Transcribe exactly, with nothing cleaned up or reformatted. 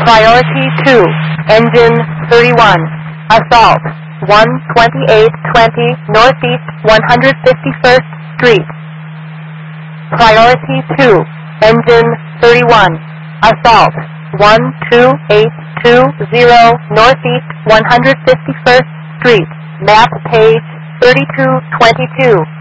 Priority two, engine thirty-one, assault, one twenty-eight twenty Northeast one hundred fifty-first Street. Priority two, engine thirty-one, assault, one two eight two zero Northeast one hundred fifty-first Street, map page thirty-two twenty-two.